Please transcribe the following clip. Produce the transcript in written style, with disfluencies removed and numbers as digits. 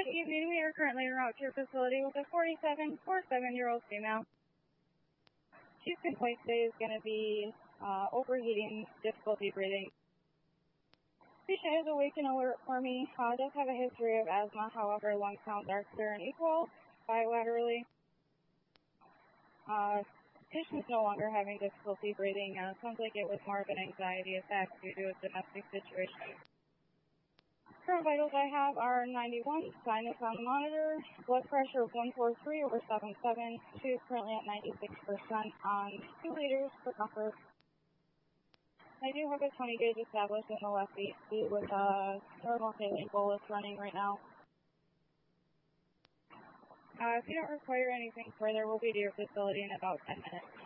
Good evening. We are currently en route to your facility with a 47-year-old female. She's complaint today is going to be overheating, difficulty breathing. Patient is awake and alert for me. Does have a history of asthma. However, lung counts are clear and equal bilaterally. Patient is no longer having difficulty breathing. Sounds like it was more of an anxiety attack due to a domestic situation. Current vitals I have are 91, sinus on the monitor, blood pressure of 143/77. She is currently at 96% on 2 liters per comfort. I do have a 20 gauge established in the left seat with a normal saline bolus running right now. If you don't require anything further, we'll be to your facility in about 10 minutes.